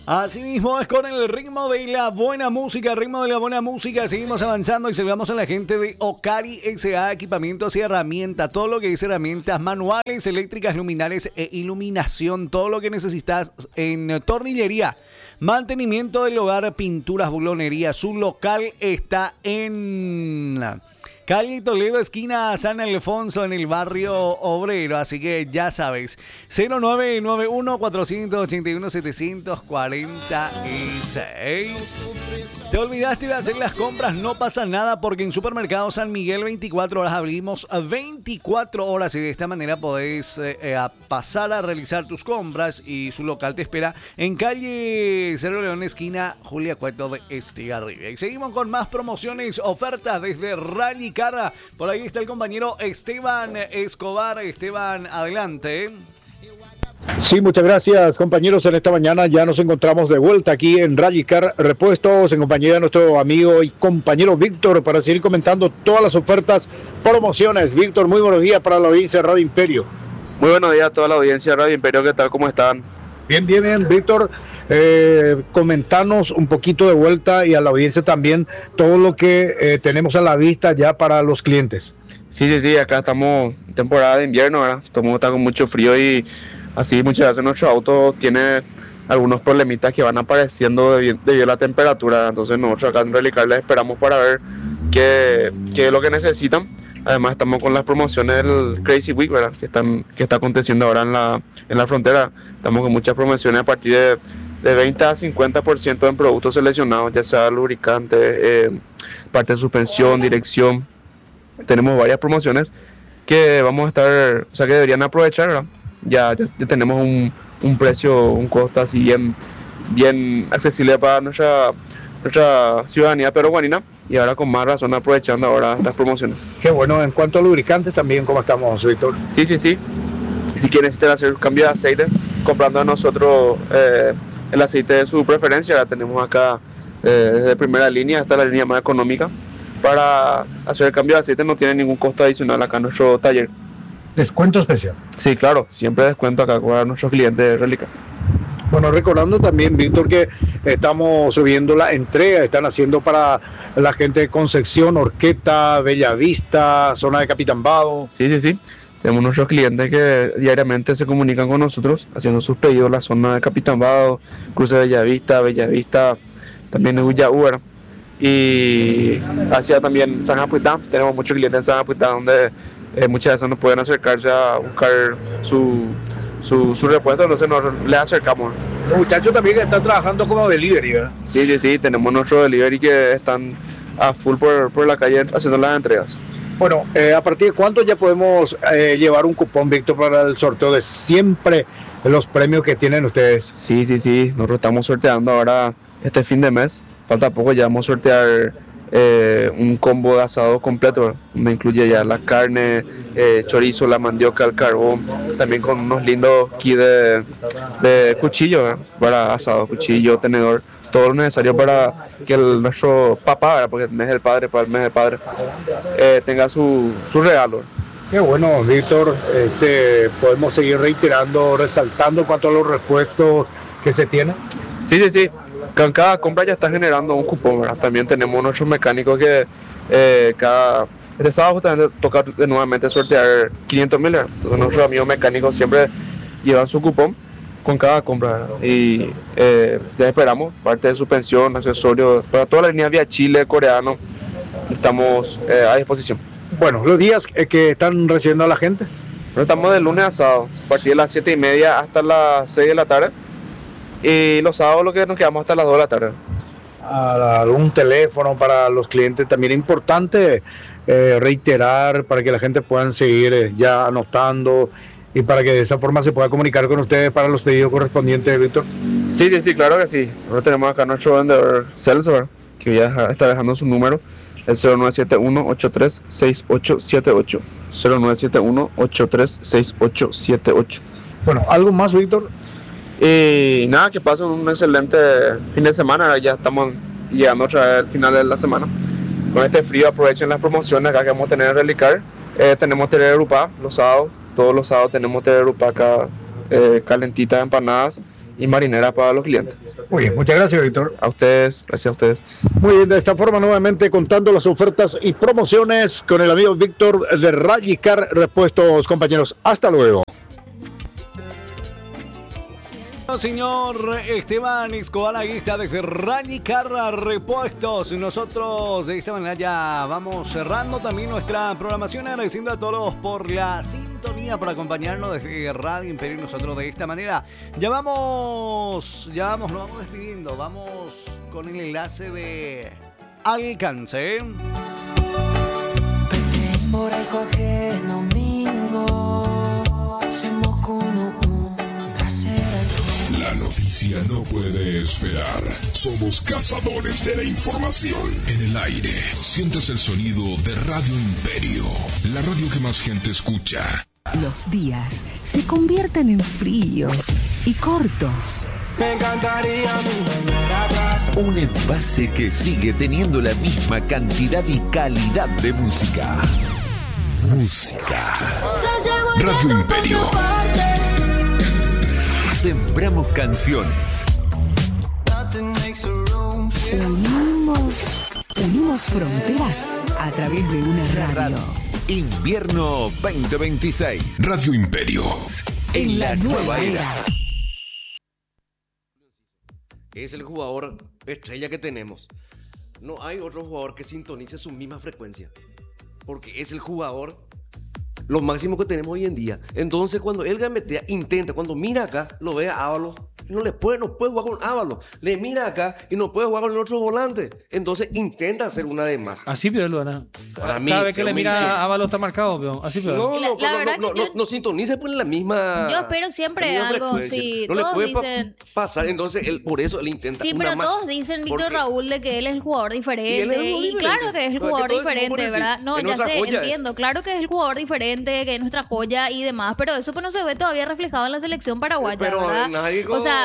Así mismo es con el ritmo de la buena música, seguimos avanzando y saludamos a la gente de Ocari S.A. Equipamientos y herramientas, todo lo que es herramientas manuales, eléctricas, luminares e iluminación, todo lo que necesitas en tornillería, mantenimiento del hogar, pinturas, bulonería. Su local está en calle Toledo, esquina San Alfonso, en el barrio obrero. Así que ya sabes, 0991-481-746. ¿Te olvidaste de hacer las compras? No pasa nada, porque en Supermercado San Miguel 24 horas abrimos 24 horas y de esta manera podés pasar a realizar tus compras, y su local te espera en calle Cerro León, esquina Julia Cueto de Estigarribia. Y seguimos con más promociones, ofertas desde Rally Car. Por ahí está el compañero Esteban Escobar. Esteban, adelante. Sí, muchas gracias, compañeros. En esta mañana ya nos encontramos de vuelta aquí en Rally Car Repuestos, en compañía de nuestro amigo y compañero Víctor, para seguir comentando todas las ofertas, promociones. Víctor, muy buenos días para la audiencia de Radio Imperio. Muy buenos días a toda la audiencia de Radio Imperio. ¿Qué tal? ¿Cómo están? Bien, Víctor. Comentanos un poquito de vuelta, y a la audiencia también, todo lo que tenemos a la vista ya para los clientes. Sí, acá estamos en temporada de invierno, ¿verdad? Todo el mundo está con mucho frío y así muchas veces nuestro auto tiene algunos problemitas que van apareciendo debido a la temperatura. Entonces nosotros acá en Rally Car les esperamos para ver qué es lo que necesitan. Además estamos con las promociones del Crazy Week, ¿verdad? Que está aconteciendo ahora en la frontera. Estamos con muchas promociones a partir de 20 a 50% en productos seleccionados, ya sea lubricante, parte de suspensión, dirección. Tenemos varias promociones que vamos a estar, o sea, que deberían aprovechar, ¿verdad? Ya tenemos un precio, un costo así bien accesible para nuestra ciudadanía peruanina, y ahora con más razón aprovechando ahora estas promociones. Qué bueno. En cuanto a lubricantes también, ¿cómo estamos, Víctor? Sí. Si quieren necesitar hacer cambio de aceite, comprando a nosotros el aceite de su preferencia, la tenemos acá desde primera línea hasta la línea más económica. Para hacer el cambio de aceite no tiene ningún costo adicional acá en nuestro taller. ¿Descuento especial? Sí, claro, siempre descuento acá para nuestros clientes de Rally Car. Bueno, recordando también, Víctor, que estamos subiendo la entrega, están haciendo para la gente de Concepción, Horqueta, Bellavista, zona de Capitambado. Sí. Tenemos nuestros clientes que diariamente se comunican con nosotros haciendo sus pedidos en la zona de Capitambado, Cruce de Bellavista, también en Ullaúer, y hacia también San Apuitá. Tenemos muchos clientes en San Apuitá donde muchas veces nos pueden acercarse a buscar su repuesto, entonces les acercamos. Los muchachos también están trabajando como delivery, ¿verdad? Sí, tenemos nuestro delivery que están a full por la calle haciendo las entregas. Bueno, ¿a partir de cuánto ya podemos llevar un cupón, Víctor, para el sorteo de siempre los premios que tienen ustedes? Sí, nosotros estamos sorteando ahora este fin de mes. Falta poco, ya vamos a sortear un combo de asado completo, donde incluye ya la carne, chorizo, la mandioca, el carbón, también con unos lindos kits de cuchillo, ¿verdad? Para asado, cuchillo, tenedor, todo lo necesario para que nuestro papá, ¿verdad? Porque el mes del padre, para el mes del padre, tenga su regalo. Qué bueno, Víctor. Podemos seguir reiterando, resaltando en cuanto a los repuestos que se tienen. Sí. Con cada compra ya está generando un cupón, ¿verdad? También tenemos nuestros mecánicos que este sábado justamente toca nuevamente sortear 500,000, ¿verdad? Entonces nuestros amigos mecánicos siempre llevan su cupón con cada compra, ¿verdad? Y ya esperamos parte de suspensión, accesorios, para toda la línea Vía Chile, coreano, estamos a disposición. Bueno, los días que están recibiendo a la gente. Bueno, estamos de lunes a sábado, a partir de las 7:30 hasta las 6 de la tarde. Y los sábados lo que nos quedamos hasta las 2 de la tarde. Algún teléfono para los clientes también importante reiterar, para que la gente puedan seguir ya anotando, y para que de esa forma se pueda comunicar con ustedes para los pedidos correspondientes, Víctor. Sí, claro que sí. Nosotros tenemos acá nuestro vendedor Celso, que ya está dejando su número, el 0971-836878. 0971-836878. Bueno, ¿algo más, Víctor? Y nada, que pasen un excelente fin de semana. Ya estamos llegando otra vez al final de la semana. Con este frío aprovechen las promociones acá que vamos a tener en Rally Car. Tenemos tele de Urupá los sábados. Todos los sábados tenemos tele de Urupá acá, calentitas, empanadas. y marineras para los clientes. Muy bien, muchas gracias, Víctor. A ustedes, gracias a ustedes. Muy bien, de esta forma nuevamente contando las ofertas y promociones con el amigo Víctor de Rallycar Repuestos, compañeros. Hasta luego. Señor Esteban Escobar, ahí está desde Rallycar Repuestos. Nosotros de esta manera ya vamos cerrando también nuestra programación, agradeciendo a todos por la sintonía, por acompañarnos desde Radio Imperio. Nosotros de esta manera ya vamos, nos vamos despidiendo. Vamos con el enlace de alcance. La noticia no puede esperar. Somos cazadores de la información. En el aire, sientes el sonido de Radio Imperio, la radio que más gente escucha. Los días se convierten en fríos y cortos. Me encantaría volver atrás. Un envase que sigue teniendo la misma cantidad y calidad de música. Música. Radio Imperio. Sembramos canciones. Unimos fronteras a través de una radio. Invierno 2026. Radio Imperio. En la nueva era. Es el jugador estrella que tenemos. No hay otro jugador que sintonice su misma frecuencia. Porque es el jugador lo máximo que tenemos hoy en día. Entonces, cuando él gambetea, intenta, cuando mira acá, lo ve a Ábalos, no puede jugar con Ábalos. Le mira acá y no puede jugar con el otro volante. Entonces, intenta hacer una de más. Así peor, Luana. Para mí, cada vez que le mira a Ábalos está marcado, peor. Así peor. No sintoniza pues la misma. Yo espero siempre algo, sí. No todos le puede dicen pasar, entonces por eso él intenta. Sí, pero todos dicen, Víctor Raúl, de que él es el jugador diferente. Y claro que es el jugador diferente, ¿verdad? No, ya sé, entiendo. Claro que es el jugador diferente, que es nuestra joya y demás, pero eso pues no se ve todavía reflejado en la selección paraguaya, pero ¿verdad? Nadie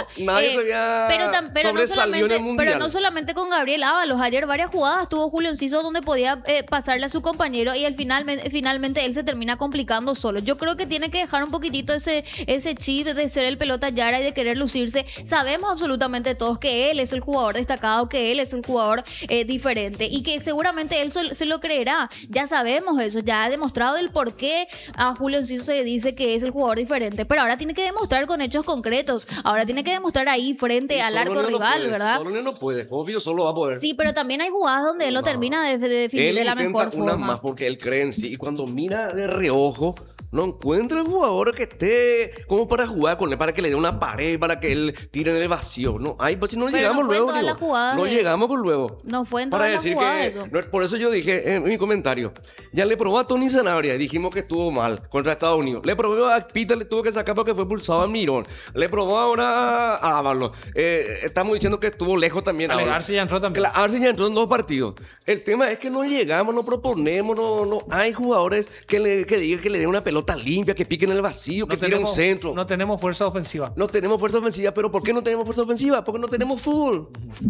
pero no solamente con Gabriel Ábalos. Ayer varias jugadas tuvo Julio Enciso donde podía pasarle a su compañero y finalmente él se termina complicando solo. Yo creo que tiene que dejar un poquitito ese chip de ser el pelota Yara y de querer lucirse. Sabemos absolutamente todos que él es el jugador destacado, que él es el jugador diferente y que seguramente él se lo creerá. Ya sabemos eso, ya ha demostrado el por qué a Julio Enciso se dice que es el jugador diferente, pero ahora tiene que demostrar con hechos concretos. Ahora tiene que demostrar ahí frente al arco rival, ¿verdad? Solo no puede, obvio, solo va a poder. Sí, pero también hay jugadas donde él lo termina de definir de la mejor forma. Una más porque él cree en sí y cuando mira de reojo no encuentra el jugador que esté como para jugar con él, para que le dé una pared, para que él tire en el vacío. No hay, pues si no llegamos luego. No llegamos con luego. No fue en todas las jugadas eso. No, por eso yo dije en mi comentario, ya le probó a Tony Sanabria y dijimos que estuvo mal contra Estados Unidos. Le probó a Peter, le tuvo que sacar porque fue pulsado a Mirón. Le probó ahora a Ábalos. Estamos diciendo que estuvo lejos también. Arce ya entró también. Arce ya entró en 2 partidos. El tema es que no llegamos, no proponemos, no hay jugadores que digan que le den una pelota limpia, que piquen en el vacío, que tiren un centro. No tenemos fuerza ofensiva. No tenemos fuerza ofensiva, pero ¿por qué no tenemos fuerza ofensiva? Porque no tenemos fútbol.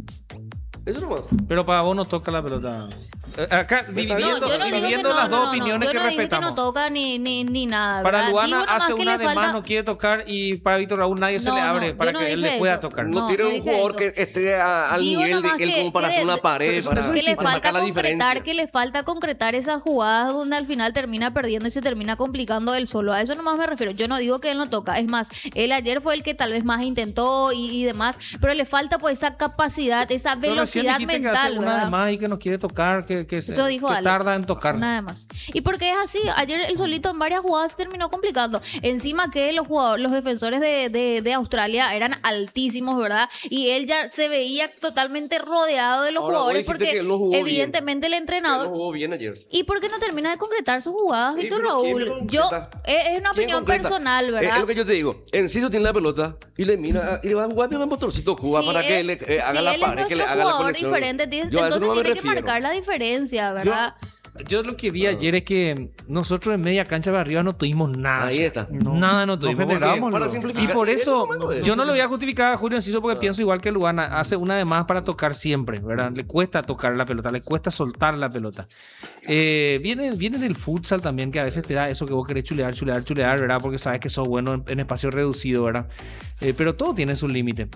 Eso nomás. Pero para vos nos toca la pelota. Acá, dividiendo las dos opiniones que respetamos. Yo no dije que no toca ni nada. Para Luana hace una de más, no quiere tocar, y para Víctor Raúl nadie se le abre para que él le pueda tocar. No tiene un jugador que esté al nivel de él como para hacer una pared, para marcar la diferencia. Que le falta concretar esas jugadas donde al final termina perdiendo y se termina complicando él solo. A eso nomás me refiero. Yo no digo que él no toca. Es más, él ayer fue el que tal vez más intentó y demás, pero le falta pues esa capacidad, esa velocidad mental. Que hace una de más y que no quiere tocar, que tarda en tocar. Nada más. Y porque es así, ayer él solito en varias jugadas se terminó complicando. Encima que los defensores de Australia eran altísimos, ¿verdad? Y él ya se veía totalmente rodeado de los jugadores porque evidentemente el entrenador no jugó bien ayer. ¿Y por qué no termina de concretar sus jugadas, Víctor Raúl? Es una opinión personal, ¿verdad? Es lo que yo te digo. Enciso tiene la pelota y le mira y le va a jugar bien a Motorcito Cuba para que le haga la pared, que le haga la conexión. Diferente, entonces tiene que marcar la diferencia, ¿verdad? Yo lo que vi ayer es que nosotros en media cancha para arriba no tuvimos nada. Ahí está. Nada no tuvimos. Para simplificar, Y por eso yo no lo lo voy a justificar a Julio Enciso porque pienso igual que Luana. Hace una de más para tocar siempre, ¿verdad? Le cuesta tocar la pelota, le cuesta soltar la pelota. Viene del futsal también, que a veces te da eso que vos querés chulear, ¿verdad? Porque sabes que sos bueno en espacio reducido, ¿verdad? Pero todo tiene su límite.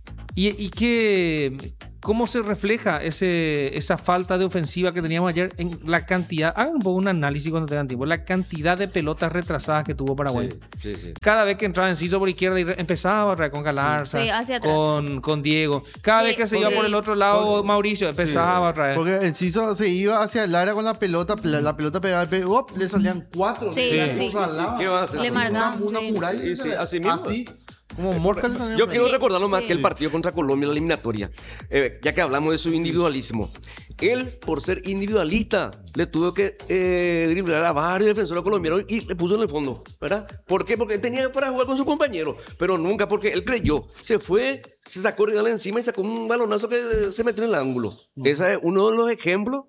Y que cómo se refleja esa falta de ofensiva que teníamos ayer en la cantidad. Hagan un poco un análisis cuando tengan tiempo. La cantidad de pelotas retrasadas que tuvo Paraguay. Sí. Cada vez que entraba Enciso por izquierda y empezaba a traer con Galarza, con Diego. Cada vez que se iba por el otro lado Mauricio, empezaba a traer. Porque Enciso se iba hacia el área con la pelota pegaba al pie, le salían 4. ¿Qué va a hacer? Le marcaban una muralla. Sí, así mismo. Como mosca. Yo quiero recordarlo más que el partido contra Colombia en la eliminatoria, ya que hablamos de su individualismo. Él, por ser individualista, le tuvo que driblar a varios defensores colombianos y le puso en el fondo, ¿verdad? ¿Por qué? Porque tenía para jugar con su compañero, pero nunca porque él creyó. Se fue, se sacó Rival encima y sacó un balonazo que se metió en el ángulo. Ese es uno de los ejemplos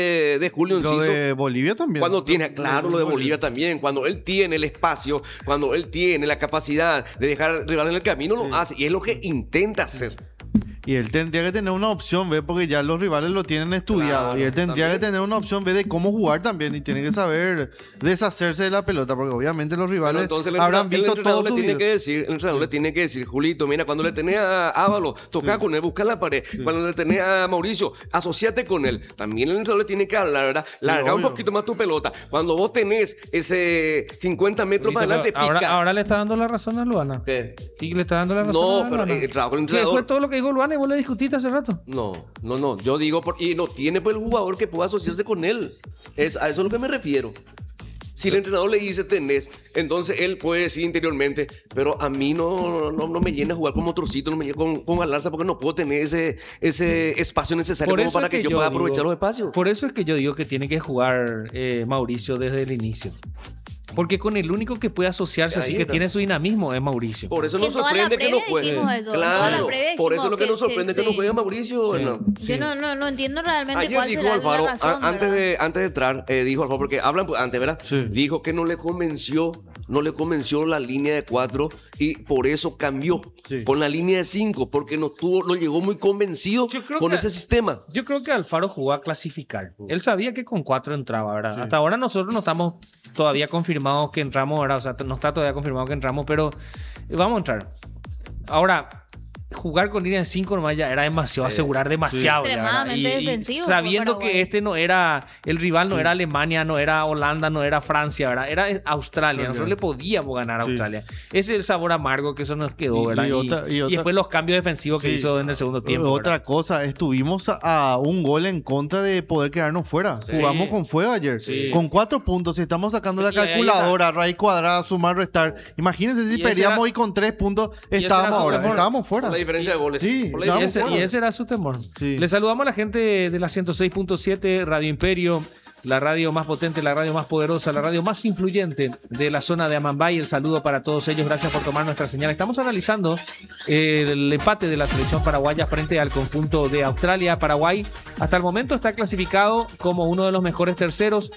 de Julio Enciso. Lo de Bolivia también. Cuando tiene, claro, lo de Bolivia también. Cuando él tiene el espacio, cuando él tiene la capacidad de dejar al rival en el camino, lo hace. Y es lo que intenta hacer. Y él tendría que tener una opción, ¿ve? Porque ya los rivales lo tienen estudiado. Claro, y él tendría que tener una opción, ¿ve? De cómo jugar también. Y tiene que saber deshacerse de la pelota. Porque obviamente los rivales habrán visto todo su vida. El entrenador le tiene que decir, Julito, mira, cuando le tenés a Ávalo, toca con él, busca la pared. Cuando le tenés a Mauricio, asociate con él. También el entrenador le tiene que hablar, ¿verdad? Larga un poquito más tu pelota. Cuando vos tenés ese 50 metros para adelante, pica. Ahora le está dando la razón a Luana. ¿Qué? Sí, le está dando la razón a Luana. No, pero el trabajo del entrenador. ¿Qué fue todo lo que dijo Luana y vos le discutiste hace rato? No. Yo digo, y no tiene pues el jugador que pueda asociarse con él. A eso es lo que me refiero. Si el entrenador le dice tenés, entonces él puede decir interiormente, pero a mí no me llena jugar con Motorcito, no me llena con Galarza porque no puedo tener ese espacio necesario como para que yo pueda aprovechar los espacios. Por eso es que yo digo que tiene que jugar Mauricio desde el inicio. Porque con el único que puede asociarse así que tiene su dinamismo es Mauricio. Por eso nos sorprende que no juegue. Claro, por eso es lo que nos sorprende que no juegue Mauricio. Yo no entiendo realmente ayer cuál dijo será Alfaro, la razón. antes de entrar, dijo Alfaro, porque hablan antes, ¿verdad? Sí. Dijo que no le convenció la línea de 4 y por eso cambió con la línea de 5, porque no llegó muy convencido con ese sistema. Yo creo que Alfaro jugó a clasificar. Él sabía que con 4 entraba, ¿verdad? Sí. Hasta ahora nosotros no estamos todavía confirmados que entramos, ¿verdad? O sea, no está todavía confirmado que entramos, pero vamos a entrar. Ahora, jugar con línea de 5 nomás ya era demasiado, asegurar demasiado. Extremadamente defensivo. Y sabiendo que este no era, el rival no era Alemania, no era Holanda, no era Francia, ¿verdad? Era Australia. Nosotros le podíamos ganar a Australia. Ese es el sabor amargo que eso nos quedó, ¿verdad? Y después los cambios defensivos que hizo en el segundo tiempo. Otra cosa, estuvimos a un gol en contra de poder quedarnos fuera. Jugamos con fuego ayer. Con 4 puntos. Si estamos sacando la calculadora, raíz cuadrada, sumar, restar. Imagínense si perdíamos y con 3 puntos estábamos fuera. Diferencia de goles. Sí, y ese era su temor. Sí. Le saludamos a la gente de la 106.7 Radio Imperio, la radio más potente, la radio más poderosa, la radio más influyente de la zona de Amambay. El saludo para todos ellos. Gracias por tomar nuestra señal. Estamos analizando el empate de la selección paraguaya frente al conjunto de Australia. Paraguay hasta el momento está clasificado como uno de los mejores terceros.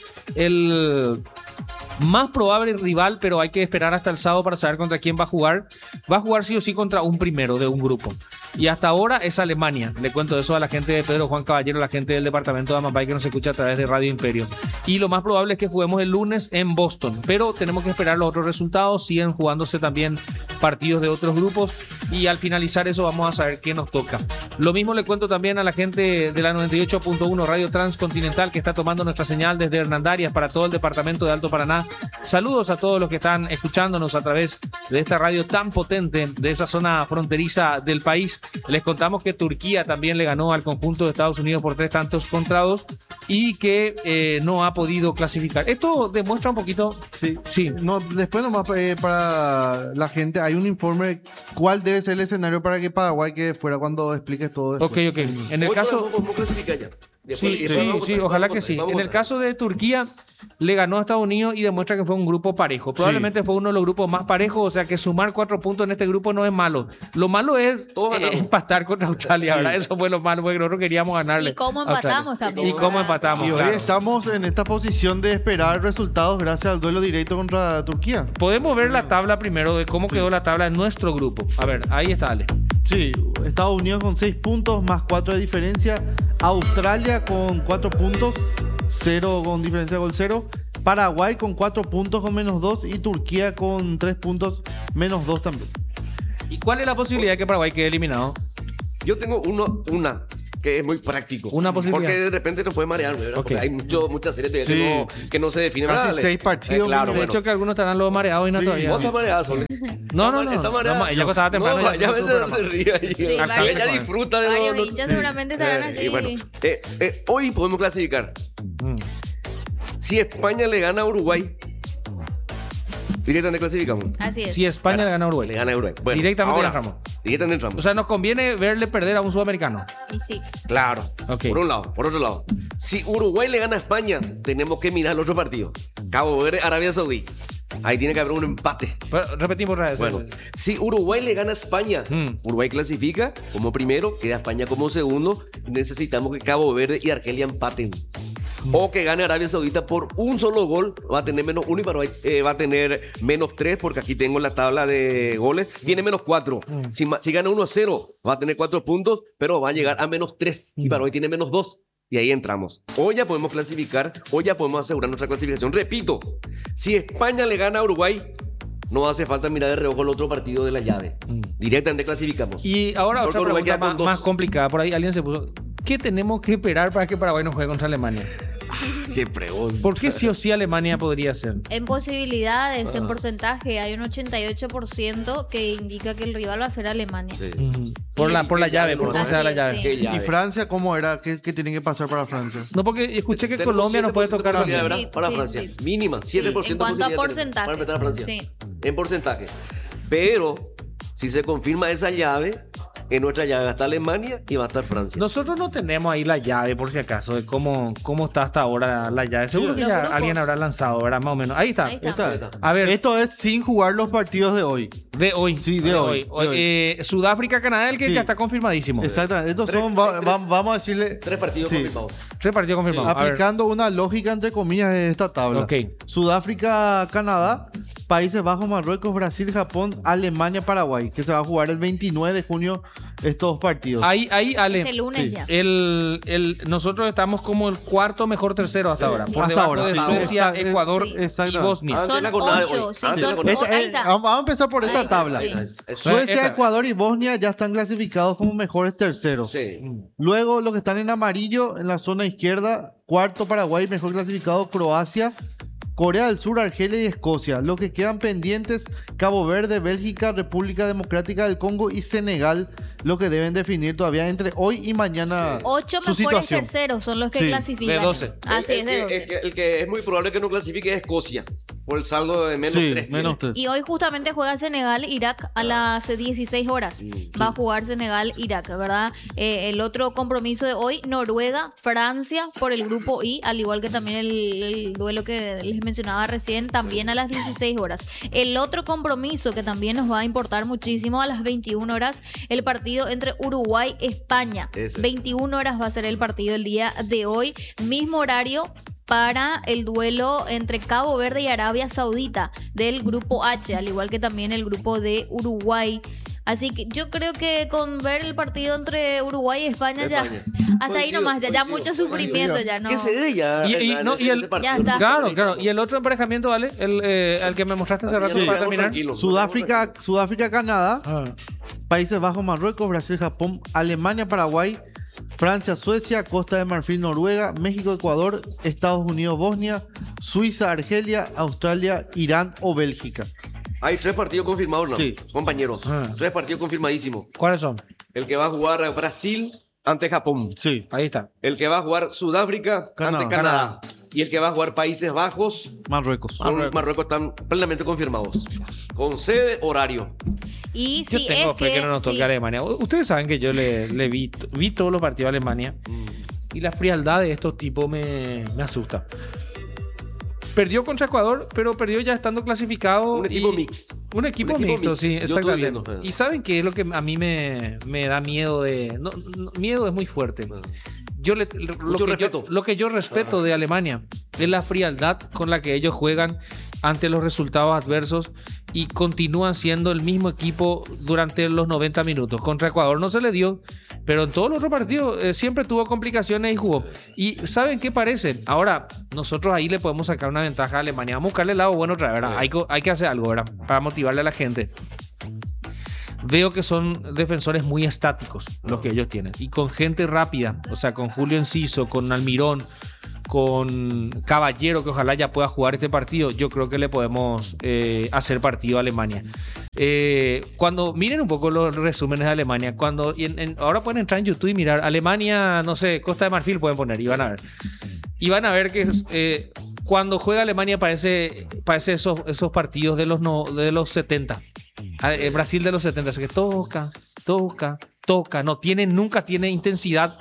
El más probable rival, pero hay que esperar hasta el sábado para saber contra quién va a jugar. Va a jugar sí o sí contra un primero de un grupo. Y hasta ahora es Alemania. Le cuento eso a la gente de Pedro Juan Caballero, la gente del departamento de Amambay que nos escucha a través de Radio Imperio. Y lo más probable es que juguemos el lunes en Boston. Pero tenemos que esperar los otros resultados. Siguen jugándose también partidos de otros grupos. Y al finalizar eso vamos a saber qué nos toca. Lo mismo le cuento también a la gente de la 98.1 Radio Transcontinental que está tomando nuestra señal desde Hernandarias para todo el departamento de Alto Paraná. Saludos a todos los que están escuchándonos a través de esta radio tan potente de esa zona fronteriza del país. Les contamos que Turquía también le ganó al conjunto de Estados Unidos por 3-2 y que no ha podido clasificar. Esto demuestra un poquito... Sí. No, después nomás para la gente hay un informe cuál debe ser el escenario para que Paraguay quede fuera cuando expliques todo esto. Ok. En el caso... ¿Cómo clasifica ya? Sí, ojalá que sí. En el caso de Turquía, le ganó a Estados Unidos y demuestra que fue un grupo parejo. Probablemente fue uno de los grupos más parejos, o sea que sumar 4 puntos en este grupo no es malo. Lo malo es empatar contra Australia, ¿verdad? Eso fue lo malo, porque nosotros queríamos ganarle. Y cómo empatamos también. Y cómo empatamos. Y hoy estamos en esta posición de esperar resultados gracias al duelo directo contra Turquía. Podemos ver la tabla primero de cómo quedó la tabla en nuestro grupo. A ver, ahí está, Ale. Sí, Estados Unidos con 6 puntos más 4 de diferencia. Australia con 4 puntos, 0 con diferencia de gol 0. Paraguay con 4 puntos con menos 2 y Turquía con 3 puntos menos 2 también. ¿Y cuál es la posibilidad de que Paraguay quede eliminado? Yo tengo una que es muy práctico. Una posibilidad. Porque de repente nos puede marear, ¿verdad? Porque hay muchas series que no se definen. Casi 6 partidos. Claro, de hecho, que algunos estarán los mareados y no todavía. ¿Vos estás mareada, Sol? No. Está mareada. Ella estaba temprano. No, ya no se ríe ahí. Sí, Ella disfruta de varios hinchas seguramente estarán así. Y bueno, hoy podemos clasificar. Si España le gana a Uruguay, directamente clasificamos. Así es. Si España le gana a Uruguay. Le gana a Uruguay. Bueno, directamente entramos. Directamente entramos. O sea, nos conviene verle perder a un sudamericano. Y sí. Claro. Okay. Por un lado. Por otro lado, si Uruguay le gana a España, tenemos que mirar el otro partido. Cabo Verde, Arabia Saudí. Ahí tiene que haber un empate. Pero, repetimos otra vez. Bueno, si Uruguay le gana a España, Uruguay clasifica como primero, queda España como segundo. Necesitamos que Cabo Verde y Argelia empaten. O que gane Arabia Saudita por un solo gol, va a tener menos 1 y Paraguay va a tener menos 3, porque aquí tengo la tabla de goles, tiene menos 4. Si gana 1-0, va a tener 4 puntos, pero va a llegar a menos 3 y Paraguay tiene menos 2. Y ahí entramos. Hoy ya podemos clasificar, hoy ya podemos asegurar nuestra clasificación. Repito, si España le gana a Uruguay, no hace falta mirar de reojo el otro partido de la llave. Directamente clasificamos. Y ahora porque otra pregunta más complicada. Por ahí alguien se puso, ¿qué tenemos que esperar para que Paraguay no juegue contra Alemania? Qué pregunta. ¿Por qué sí o sí Alemania podría ser? En posibilidades, en porcentaje, hay un 88% que indica que el rival va a ser Alemania. Sí. Por la llave, por cómo se da la llave. Sí. ¿Y Francia cómo era? ¿Qué tienen que pasar para Francia? No, porque escuché que Colombia nos puede tocar también. Sí, para sí, Francia. sí. Mínima, 7% en cuanto a porcentaje. para enfrentar a Francia. Sí. En porcentaje. Pero, si se confirma esa llave, en nuestra llave va a estar Alemania y va a estar Francia. Nosotros no tenemos ahí la llave, por si acaso, de cómo está hasta ahora la llave. Seguro que ya alguien habrá lanzado, ¿verdad? Más o menos. Ahí está. A ver, esto es sin jugar los partidos de hoy. De hoy. Sí, de hoy. Sudáfrica, Canadá, el que ya está confirmadísimo. Exactamente. Estos son, vamos a decirle... 3 partidos confirmados. 3 partidos confirmados. Aplicando una lógica, entre comillas, de esta tabla. Okay. Sudáfrica, Canadá, Países Bajos, Marruecos, Brasil, Japón, Alemania, Paraguay, que se va a jugar el 29 de junio estos partidos. Ahí Ale. Este lunes ya. Nosotros estamos como el cuarto mejor tercero hasta ahora. Por hasta debajo ahora, de Suecia, Ecuador y Bosnia. Son 8. Vamos a empezar por esta tabla. Sí. Suecia, Ecuador y Bosnia ya están clasificados como mejores terceros. Sí. Luego, los que están en amarillo, en la zona izquierda, cuarto Paraguay, mejor clasificado Croacia, Corea del Sur, Argelia y Escocia. Los que quedan pendientes, Cabo Verde, Bélgica, República Democrática del Congo y Senegal, lo que deben definir todavía entre hoy y mañana. 8 su mejores situación. terceros son los que clasifican. De 12. Así es, de 12. El que es muy probable que no clasifique es Escocia, por el saldo de menos 3. Menos 3. Y hoy justamente juega Senegal-Irak a las 16 horas. Va a jugar Senegal-Irak, ¿verdad? El otro compromiso de hoy, Noruega-Francia por el grupo I, al igual que también el duelo que les mencionaba recién, también a las 16 horas. El otro compromiso que también nos va a importar muchísimo, a las 21 horas, el partido entre Uruguay-España. 21 horas va a ser el partido el día de hoy. Mismo horario para el duelo entre Cabo Verde y Arabia Saudita del grupo H, al igual que también el grupo de Uruguay. Así que yo creo que con ver el partido entre Uruguay y España ya hasta ahí nomás, ya mucho sufrimiento ya, ¿no? ¿Qué se dé ya? Ya está. Claro. Y el otro emparejamiento, ¿vale? El que me mostraste hace rato para terminar. Sudáfrica, Canadá, Países Bajos, Marruecos, Brasil, Japón, Alemania, Paraguay, Francia, Suecia, Costa de Marfil, Noruega, México, Ecuador, Estados Unidos, Bosnia, Suiza, Argelia, Australia, Irán o Bélgica. Hay 3 partidos confirmados, ¿no? Sí. Compañeros. 3 partidos confirmadísimos. ¿Cuáles son? El que va a jugar Brasil ante Japón. Sí. Ahí está. El que va a jugar Sudáfrica ante Canadá. Y el que va a jugar Países Bajos, Marruecos. Marruecos están plenamente confirmados. Con sede, horario. Y yo si tengo es fe que no nos toque Alemania. Ustedes saben que yo le vi todos los partidos de Alemania. y la frialdad de estos tipos me asusta. Perdió contra Ecuador, pero perdió ya estando clasificado. Un equipo mixto. Un equipo mixto, sí, exactamente. Y ¿saben qué es lo que a mí me da miedo de... No, miedo es muy fuerte. Lo que yo respeto de Alemania es la frialdad con la que ellos juegan ante los resultados adversos y continúan siendo el mismo equipo durante los 90 minutos. Contra Ecuador no se le dio, pero en todos los otros partidos siempre tuvo complicaciones y jugó. ¿Y saben qué parece? Ahora, nosotros ahí le podemos sacar una ventaja a Alemania. Vamos a buscarle el lado bueno otra vez, ¿verdad? Hay que hacer algo, ¿verdad? Para motivarle a la gente. Veo que son defensores muy estáticos los que ellos tienen. Y con gente rápida, o sea, con Julio Enciso, con Almirón, con Caballero, que ojalá ya pueda jugar este partido, yo creo que le podemos hacer partido a Alemania. Cuando miren un poco los resúmenes de Alemania, ahora pueden entrar en YouTube y mirar Alemania, no sé, Costa de Marfil pueden poner y van a ver. Y van a ver que cuando juega Alemania parece esos partidos de los 70. Brasil de los 70, así que toca, nunca tiene intensidad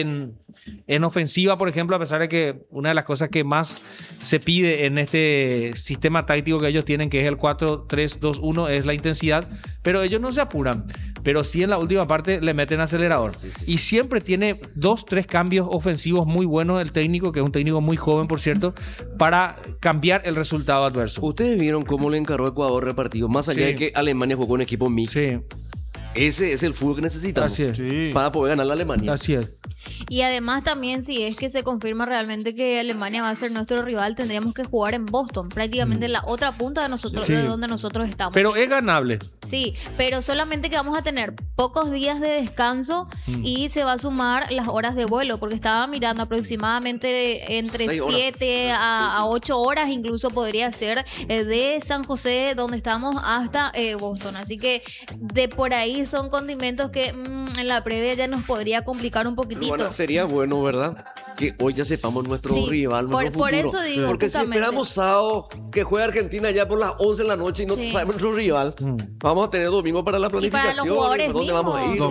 en ofensiva, por ejemplo, a pesar de que una de las cosas que más se pide en este sistema táctico que ellos tienen, que es el 4-3-2-1, es la intensidad, pero ellos no se apuran, pero sí en la última parte le meten acelerador. Y siempre tiene 2-3 cambios ofensivos muy buenos el técnico, que es un técnico muy joven, por cierto, para cambiar el resultado adverso. Ustedes vieron cómo le encaró Ecuador repartido, más allá de que Alemania jugó con equipo mixto. Sí. Ese es el fútbol que necesitamos para poder ganar la Alemania. Así es. Y además también, si es que se confirma realmente que Alemania va a ser nuestro rival, tendríamos que jugar en Boston, prácticamente en la otra punta de nosotros, de donde nosotros estamos. Pero es ganable. Sí, pero solamente que vamos a tener pocos días de descanso y se va a sumar las horas de vuelo, porque estaba mirando aproximadamente entre 7 a 8 horas, incluso podría ser de San José, donde estamos, hasta Boston. Así que de por ahí son condimentos que en la previa ya nos podría complicar un poquitito. Bueno, sería bueno, ¿verdad? Que hoy ya sepamos nuestro rival, nuestro futuro. Por eso digo, porque justamente, si esperamos sábado que juegue Argentina ya por las 11 de la noche y no sabemos nuestro rival, vamos a tener domingo para la planificación. Y para los jugadores ¿dónde mismos, vamos a ir?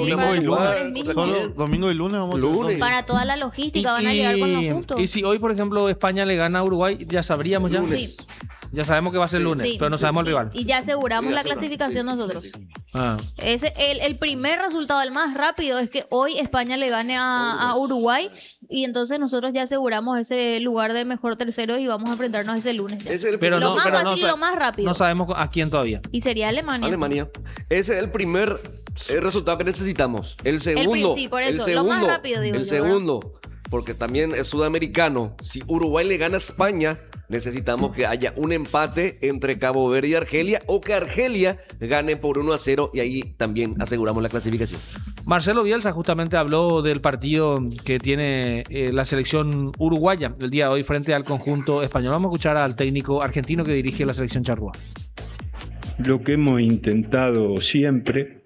Domingo y lunes vamos a lunes. Para toda la logística van a llegar con los justos. Y si hoy, por ejemplo, España le gana a Uruguay, ya sabríamos ya. Lunes. Sí. Ya sabemos que va a ser lunes, pero no sabemos el rival. Y ya aseguramos la clasificación nosotros. Ese, el primer resultado, el más rápido, es que hoy España le gane a Uruguay y entonces nosotros ya aseguramos ese lugar de mejor tercero y vamos a enfrentarnos ese lunes. Lo más rápido. No sabemos a quién todavía. Y sería Alemania. Ese es el primer resultado que necesitamos. El segundo. Lo más rápido, digo el segundo. Porque también es sudamericano. Si Uruguay le gana a España, necesitamos que haya un empate entre Cabo Verde y Argelia, o que Argelia gane por 1-0 y ahí también aseguramos la clasificación. Marcelo Bielsa justamente habló del partido que tiene la selección uruguaya el día de hoy frente al conjunto español. Vamos a escuchar al técnico argentino que dirige la selección charrúa. Lo que hemos intentado siempre,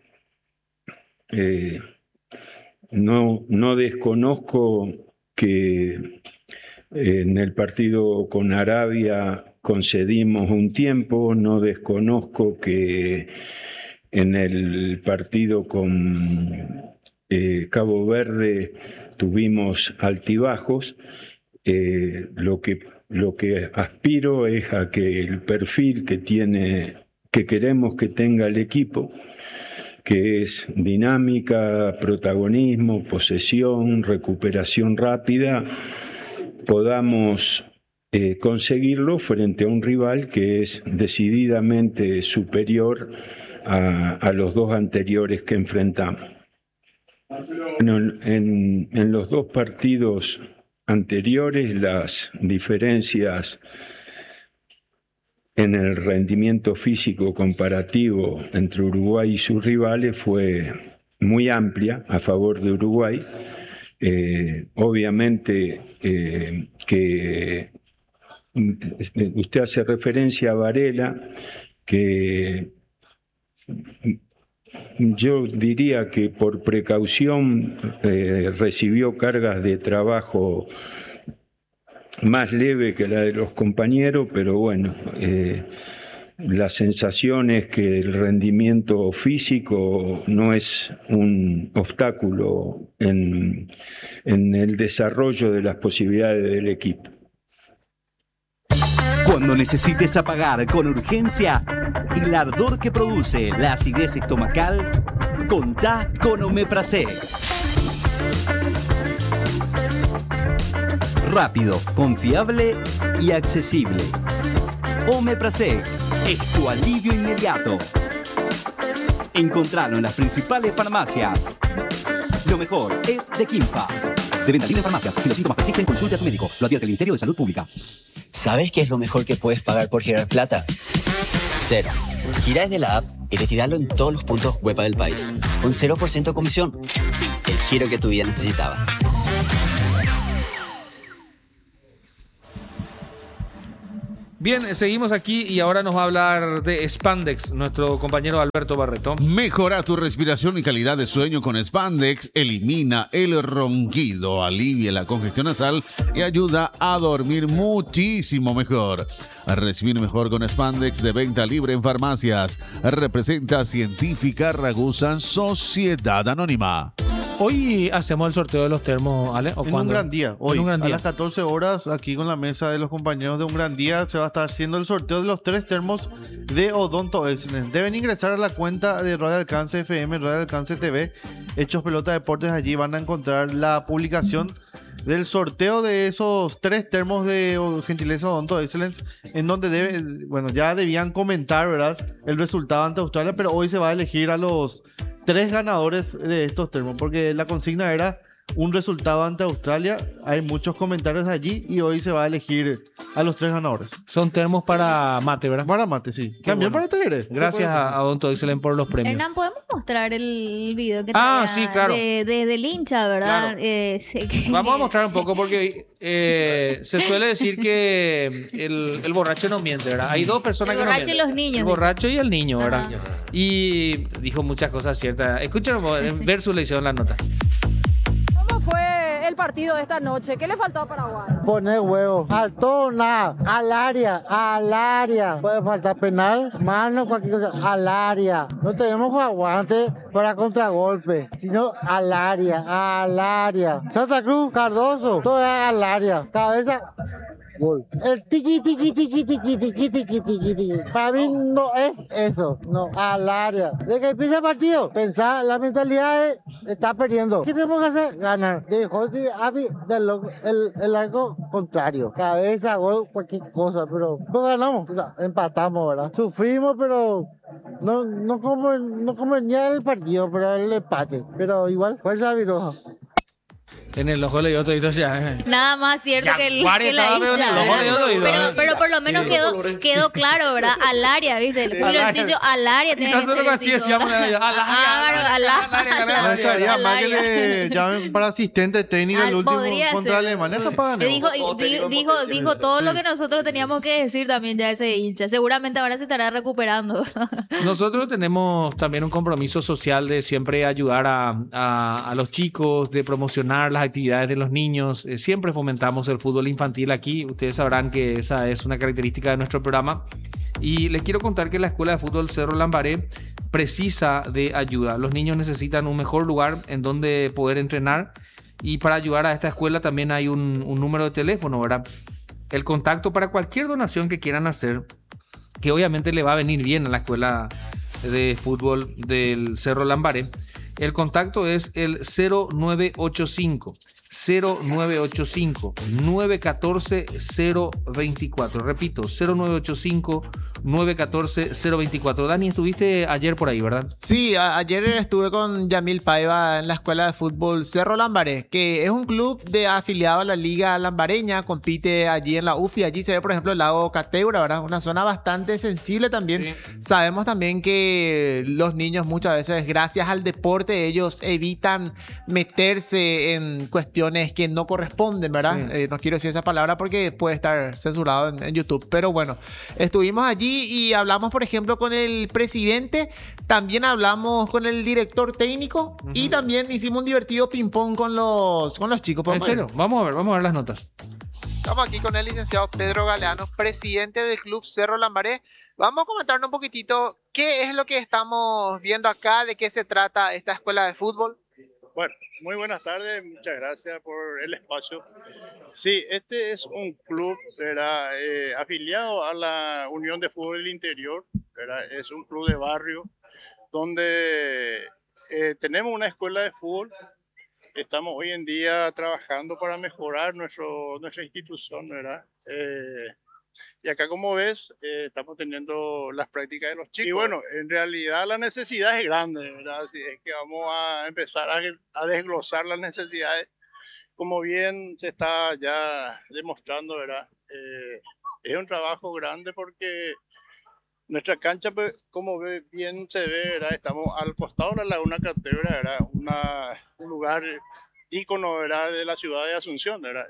no desconozco que en el partido con Arabia concedimos un tiempo, no desconozco que en el partido con Cabo Verde tuvimos altibajos. Lo que aspiro es a que el perfil que queremos que tenga el equipo, que es dinámica, protagonismo, posesión, recuperación rápida, podamos conseguirlo frente a un rival que es decididamente superior a los dos anteriores que enfrentamos. Bueno, en los dos partidos anteriores, las diferencias en el rendimiento físico comparativo entre Uruguay y sus rivales fue muy amplia a favor de Uruguay. Obviamente que usted hace referencia a Varela, que yo diría que por precaución recibió cargas de trabajo más leve que la de los compañeros, pero bueno, la sensación es que el rendimiento físico no es un obstáculo en el desarrollo de las posibilidades del equipo. Cuando necesites apagar con urgencia el ardor que produce la acidez estomacal, contá con Omeprazol. Rápido, confiable y accesible. Omeprazol es tu alivio inmediato. Encontralo en las principales farmacias. Lo mejor es de Quimpa. De venta libre en farmacias. Si los síntomas persisten, consulte a su médico. Lo advierte el Ministerio de Salud Pública. ¿Sabes qué es lo mejor que puedes pagar por girar plata? Cero. Gira desde la app y retirarlo en todos los puntos Huepa del país. Un 0% comisión. El giro que tu vida necesitaba. Bien, seguimos aquí y ahora nos va a hablar de Spandex, nuestro compañero Alberto Barreto. Mejora tu respiración y calidad de sueño con Spandex. Elimina el ronquido, alivia la congestión nasal y ayuda a dormir muchísimo mejor. A recibir mejor con Spandex, de venta libre en farmacias. Representa Científica Ragusa Sociedad Anónima. Hoy hacemos el sorteo de los termos, ¿Ale? ¿O en cuándo? un gran día. Hoy, un gran día. A las 14 horas, aquí con la mesa de los compañeros de Un Gran Día, se va a estar haciendo el sorteo de los 3 termos de Odonto Excellence. Deben ingresar a la cuenta de Radio Alcance FM, Radio Alcance TV, Hechos Pelota Deportes. Allí van a encontrar la publicación del sorteo de esos 3 termos de gentileza Odonto Excellence, en donde ya debían comentar, ¿verdad?, el resultado ante Australia, pero hoy se va a elegir a los 3 ganadores de estos termos, porque la consigna era un resultado ante Australia. Hay muchos comentarios allí y hoy se va a elegir a los 3 ganadores. Son termos para mate, ¿verdad? Para mate, sí. También para talleres. Gracias a Odonto Excellence por los premios. Hernán, ¿podemos mostrar el video que sí, claro. del hincha, verdad? Claro. Sí. Vamos a mostrar un poco porque se suele decir que el borracho no miente, ¿verdad? Hay 2 personas que no mienten. El borracho y los niños. El borracho y el niño, ¿verdad? Ajá. Y dijo muchas cosas ciertas. Escuchen, en versus le hicieron la nota. ¿Cómo fue el partido de esta noche? ¿Qué le faltó a Paraguay? Poner huevos. Faltó nada. Al área. Puede faltar penal, mano, cualquier cosa. Al área. No tenemos aguante para contragolpe, sino al área. Santa Cruz, Cardoso, todo es al área. Cabeza. Gol. El tiqui. Para mí no es eso. No, al área. De que empieza el partido, pensar, la mentalidad es, está perdiendo. ¿Qué tenemos que hacer? Ganar. Dejó el arco contrario. Cabeza, gol, cualquier cosa, pero no ganamos. O sea, empatamos, ¿verdad? Sufrimos, pero no como el partido, pero el empate. Pero igual, fuerza Viroja. En el ojo le dio todito ya. Nada más cierto ya, que la hincha. Pero por lo menos quedó claro, ¿verdad? Al área, ¿viste? El Julio Enciso al área tiene que ser. Así decíamos al área. No estaría mal que le llamen para asistente técnico el último contra Alemania. Dijo todo lo que nosotros teníamos que decir también ya ese hincha. Seguramente ahora se estará recuperando, ¿verdad? Nosotros tenemos también un compromiso social de siempre ayudar a los chicos, de promocionar las actividades de los niños. Siempre fomentamos el fútbol infantil aquí. Ustedes sabrán que esa es una característica de nuestro programa. Y les quiero contar que la Escuela de Fútbol Cerro Lambaré precisa de ayuda. Los niños necesitan un mejor lugar en donde poder entrenar. Y para ayudar a esta escuela también hay un número de teléfono, ¿verdad? El contacto para cualquier donación que quieran hacer, que obviamente le va a venir bien a la Escuela de Fútbol del Cerro Lambaré. El contacto es el 0985 914-024. Repito, 0985-914-024. Dani, estuviste ayer por ahí, ¿verdad? Sí, ayer estuve con Yamil Paiva en la Escuela de Fútbol Cerro Lambaré, que es un club afiliado a la Liga Lambareña, compite allí en la UFI. Allí se ve, por ejemplo, el lago Cateura, ¿verdad? Una zona bastante sensible también. Sí. Sabemos también que los niños muchas veces, gracias al deporte, ellos evitan meterse en cuestiones que no corresponden, ¿verdad? Sí. No quiero decir esa palabra porque puede estar censurado en YouTube, pero bueno, estuvimos allí y hablamos, por ejemplo, con el presidente, también hablamos con el director técnico y también hicimos un divertido ping-pong con los chicos. ¿En serio? Vamos a ver las notas. Estamos aquí con el licenciado Pedro Galeano, presidente del Club Cerro Lambaré. Vamos a comentarnos un poquitito qué es lo que estamos viendo acá, de qué se trata esta escuela de fútbol. Bueno, muy buenas tardes, muchas gracias por el espacio. Sí, este es un club, ¿verdad? Afiliado a la Unión de Fútbol del Interior, ¿verdad? Es un club de barrio donde tenemos una escuela de fútbol. Estamos hoy en día trabajando para mejorar nuestra institución, ¿verdad? Y acá, como ves, estamos teniendo las prácticas de los chicos. Y bueno, en realidad la necesidad es grande, ¿verdad? Así es que vamos a empezar a desglosar las necesidades. Como bien se está ya demostrando, ¿verdad? Es un trabajo grande porque nuestra cancha, pues, como bien se ve, ¿verdad? Estamos al costado de la Laguna Catédra, ¿verdad? Un lugar ícono, ¿verdad? De la ciudad de Asunción, ¿verdad?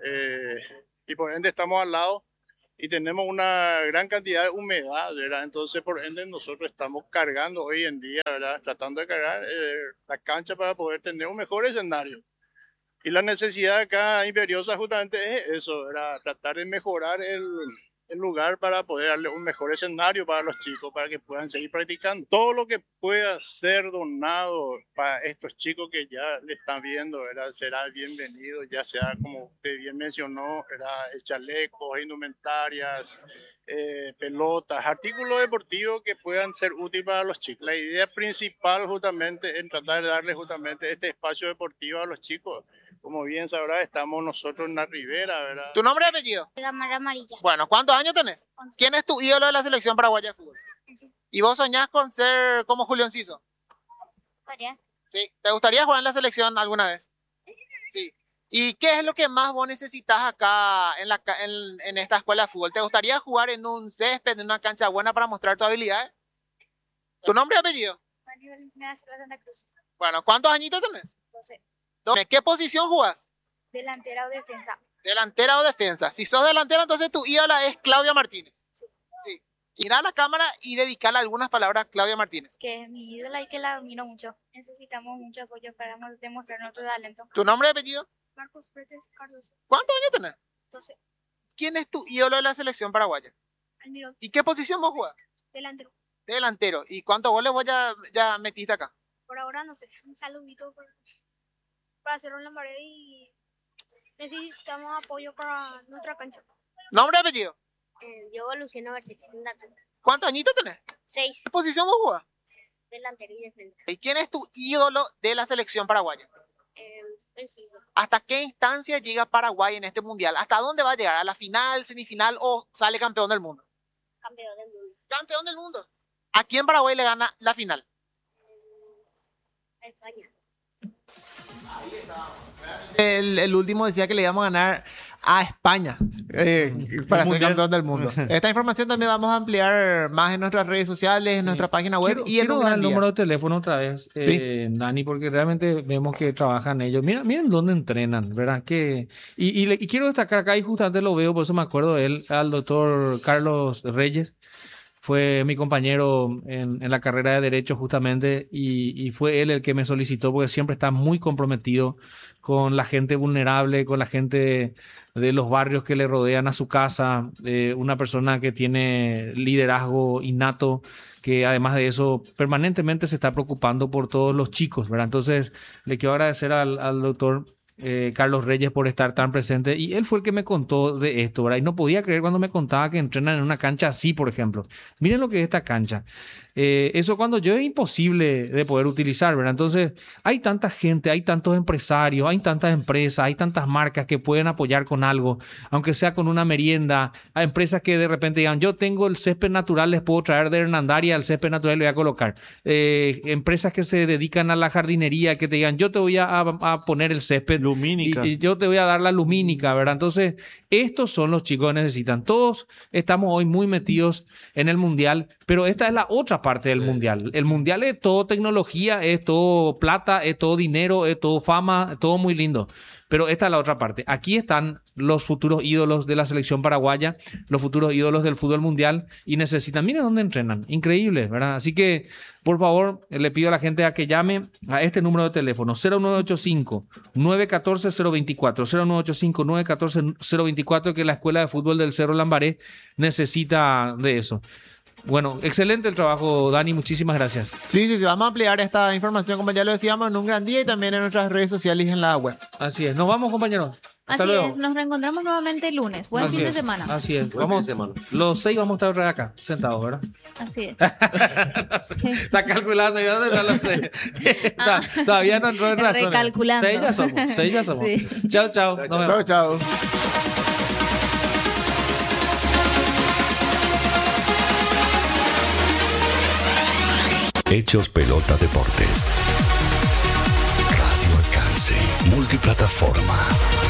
Y por ende estamos al lado y tenemos una gran cantidad de humedad, ¿verdad? Entonces, por ende, nosotros estamos cargando hoy en día, ¿verdad? Tratando de cargar la cancha para poder tener un mejor escenario. Y la necesidad acá imperiosa justamente es eso, ¿verdad? Tratar de mejorar el lugar para poder darle un mejor escenario para los chicos, para que puedan seguir practicando. Todo lo que pueda ser donado para estos chicos que ya le están viendo, ¿verdad? Será bienvenido, ya sea, como usted bien mencionó, ¿verdad? Chalecos, indumentarias, pelotas, artículos deportivos que puedan ser útiles para los chicos. La idea principal justamente es tratar de darle justamente este espacio deportivo a los chicos. Como bien sabrás, estamos nosotros en la ribera, ¿verdad? ¿Tu nombre y apellido? Gamara Amarilla. Bueno, ¿cuántos años tenés? 11. ¿Quién es tu ídolo de la selección paraguaya de fútbol? Sí. ¿Y vos soñás con ser como Julio Enciso? ¿Podría? Sí. ¿Te gustaría jugar en la selección alguna vez? Sí. ¿Y qué es lo que más vos necesitas acá en esta escuela de fútbol? ¿Te gustaría jugar en un césped, en una cancha buena para mostrar tu habilidad? ¿Tu nombre y apellido? María Valentina Silva Santa Cruz. Bueno, ¿cuántos añitos tenés? 12. ¿Qué posición jugás? Delantera o defensa. Delantera o defensa. Si sos delantera, entonces tu ídola es Claudia Martínez. Sí. Ir a la cámara y dedicarle algunas palabras a Claudia Martínez. Que es mi ídola y que la admiro mucho. Necesitamos mucho apoyo para demostrar nuestro talento. ¿Tu nombre y apellido? Marcos Fretes Cardoso. ¿Cuántos años tenés? 12. ¿Quién es tu ídolo de la selección paraguaya? Almirón. ¿Y qué posición vos jugás? Delantero. Delantero. ¿Y cuántos goles vos ya metiste acá? Por ahora no sé. Un saludito para Cerro Lambaré y necesitamos apoyo para nuestra cancha. ¿Nombre y apellido? Yo, Luciano García. ¿Cuántos añitos tenés? 6. ¿Qué posición vos jugás? Delantero y defensa. ¿Y quién es tu ídolo de la selección paraguaya? ¿Hasta qué instancia llega Paraguay en este mundial? ¿Hasta dónde va a llegar? ¿A la final, semifinal o sale campeón del mundo? Campeón del mundo. ¿Campeón del mundo? ¿A quién Paraguay le gana la final? A España. El último decía que le íbamos a ganar a España para ser campeón del mundo. Esta información también vamos a ampliar más en nuestras redes sociales, en nuestra página web y en quiero dar el número de teléfono otra vez, Dani, porque realmente vemos que trabajan ellos. Miren dónde entrenan, ¿verdad? Y quiero destacar acá, y justamente lo veo, por eso me acuerdo de él, al doctor Carlos Reyes. Fue mi compañero en la carrera de Derecho justamente y fue él el que me solicitó porque siempre está muy comprometido con la gente vulnerable, con la gente de los barrios que le rodean a su casa, una persona que tiene liderazgo innato, que además de eso permanentemente se está preocupando por todos los chicos, ¿verdad? Entonces le quiero agradecer al doctor Carlos Reyes por estar tan presente y él fue el que me contó de esto, ¿verdad? Y no podía creer cuando me contaba que entrenan en una cancha así, por ejemplo. Miren lo que es esta cancha. Eso cuando yo es imposible de poder utilizar, ¿verdad? Entonces hay tanta gente, hay tantos empresarios, hay tantas empresas, hay tantas marcas que pueden apoyar con algo, aunque sea con una merienda. Hay empresas que de repente digan, yo tengo el césped natural, les puedo traer de Hernandaria, el césped natural le voy a colocar. Empresas que se dedican a la jardinería, que te digan, yo te voy a poner el césped lumínica y yo te voy a dar la lumínica, ¿verdad? Entonces estos son los chicos que necesitan. Todos estamos hoy muy metidos en el mundial, pero esta es la otra parte del mundial. El mundial es todo tecnología, es todo plata, es todo dinero, es todo fama, es todo muy lindo. Pero esta es la otra parte. Aquí están los futuros ídolos de la selección paraguaya, los futuros ídolos del fútbol mundial y necesitan, miren dónde entrenan, increíble, ¿verdad? Así que, por favor, le pido a la gente a que llame a este número de teléfono, 0985-914-024, 0985-914-024, que la Escuela de Fútbol del Cerro Lambaré necesita de eso. Bueno, excelente el trabajo, Dani, muchísimas gracias. Sí, vamos a ampliar esta información, como ya lo decíamos, en un gran día y también en nuestras redes sociales y en la web. Así es, nos vamos, compañeros. Hasta Así luego. Es, nos reencontramos nuevamente el lunes. Buen fin de semana. Así es, vamos, los 6 vamos a estar acá, sentados, ¿verdad? Así es. Está calculando, ¿y dónde no lo sé? Todavía no entró en razón. Recalculando. 6 ya somos. Sí. Chao. Chao. Hechos Pelota Deportes. Radio Alcance. Multiplataforma.